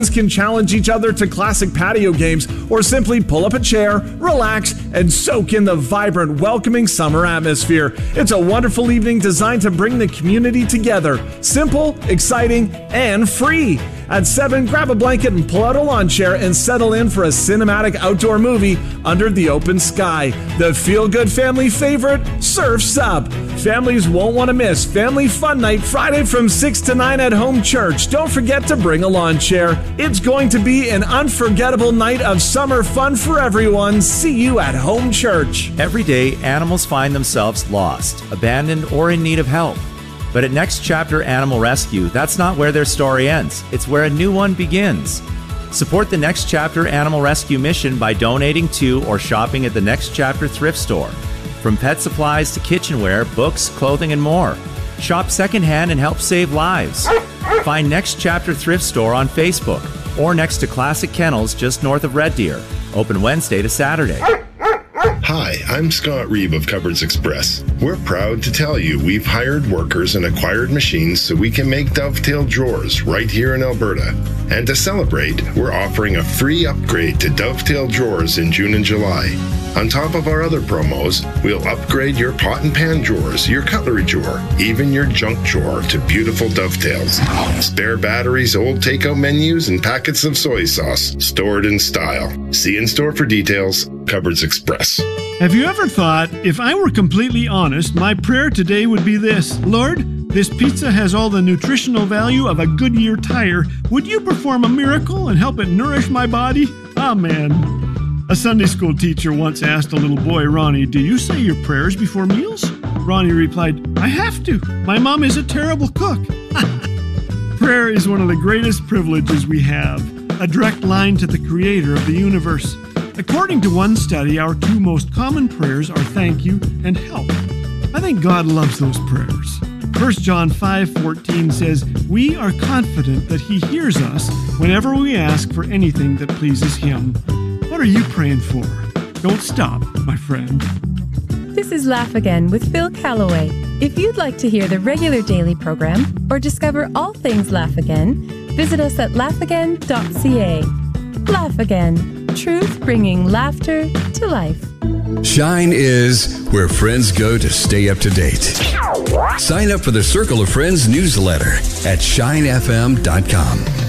can challenge each other to classic patio games or simply pull up a chair, relax, and soak in the vibrant, welcoming summer atmosphere. It's a wonderful evening designed to bring the community together. Simple, exciting, and free. At 7, grab a blanket and pull out a lawn chair and settle in for a cinematic outdoor movie under the open sky. The feel-good family favorite, Surf's Up. Families won't want to miss Family Fun Night Friday from 6 to 9 at Home Church. Don't forget to bring a lawn chair. It's going to be an unforgettable night of summer fun for everyone. See you at Home Church. Every day, animals find themselves lost, abandoned, or in need of help. But at Next Chapter Animal Rescue, that's not where their story ends. It's where a new one begins. Support the Next Chapter Animal Rescue mission by donating to or shopping at the Next Chapter thrift store. From pet supplies to kitchenware, books, clothing, and more. Shop secondhand and help save lives. Find Next Chapter Thrift Store on Facebook or next to Classic Kennels just north of Red Deer. Open Wednesday to Saturday. Hi, I'm Scott Reeve of Cupboards Express. We're proud to tell you we've hired workers and acquired machines so we can make dovetail drawers right here in Alberta. And to celebrate, we're offering a free upgrade to dovetail drawers in June and July. On top of our other promos, we'll upgrade your pot and pan drawers, your cutlery drawer, even your junk drawer to beautiful dovetails. Spare batteries, old takeout menus, and packets of soy sauce stored in style. See in store for details. Cupboards Express. Have you ever thought, if I were completely honest, my prayer today would be this: Lord, this pizza has all the nutritional value of a Goodyear tire. Would you perform a miracle and help it nourish my body? Amen. A Sunday school teacher once asked a little boy, Ronnie, do you say your prayers before meals? Ronnie replied, I have to. My mom is a terrible cook. Prayer is one of the greatest privileges we have, a direct line to the creator of the universe. According to one study, our two most common prayers are thank you and help. I think God loves those prayers. 1 John 5:14 says, we are confident that he hears us whenever we ask for anything that pleases him. What are you praying for? Don't stop, my friend. This is Laugh Again with Phil Callaway. If you'd like to hear the regular daily program or discover all things Laugh Again, visit us at laughagain.ca. Laugh Again, truth bringing laughter to life. Shine is where friends go to stay up to date. Sign up for the Circle of Friends newsletter at shinefm.com.